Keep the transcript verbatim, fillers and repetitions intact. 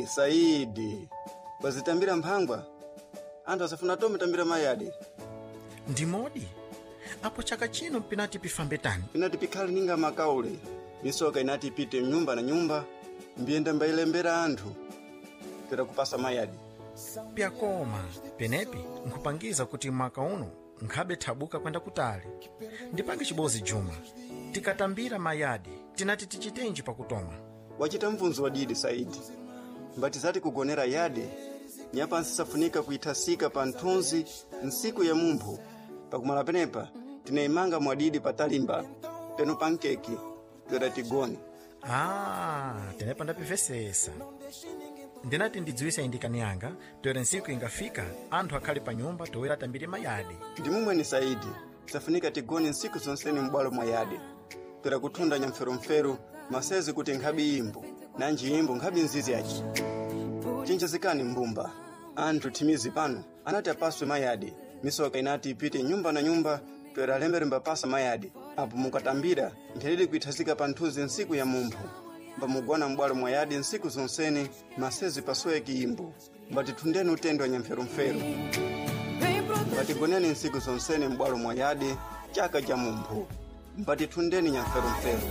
Saidi, bazitambira mphangwa, anthu asafuna tome tambira mayadi. Ndi modi, apo chaka chino pinati pifambe tani? Pinati pikhali ninga makaule, misoka inati ipite nyumba na nyumba, mbiyenda mbailembera anthu, pera kupasa mayadi. Pyakoma, penepi, nkupangiza kuti mwaka uno, nkhabe thabuka kwenda kutali. Ndipange chibozi Juma, tikatambira mayadi, tinati tichitenji pakutoma. Wachita mvunzo wadidi Saidi, mbatizati kugonera yade, nyapa nsisafunika kuitasika pa nthunzi nsiku ya mumphu. Pakumala penepa, tinaimanga mwadidi patalimba, peno pankeki, twera tigoni. Ah, tenepa ndapivesesa. Ndinati ndidziwisa indikani yanga, twere nsiku ingafika, anthu akhali pa nyumba towera tambiri mayadi. Ndimumwe ni Saidi, safunika tigoni nsiku zonseni mbwalo mwayade. Twera kutunda nyamferumferu, masezi kuti nkhabi imbu, nanji imbu nkhabi nzizi yachi. Chincha zikani mbumba, anthu timizi pano, anati apaswe mayadi, misoka inati ipite nyumba na nyumba, twera lembere mbapasa mayadi. Apo mukatambira, nthelili kuithazika pa nthunzi nsiku ya mumphu. Mbamugwana mbwalo mwayadi nsiku zonseni, masezi paswe kiimbu. Mbatitundeni utendo wa nyamferumferu. Mbatigoneni nsiku zonseni mbwalo mwayadi, chaka cha mumphu. Mbatitundeni nyamferumferu.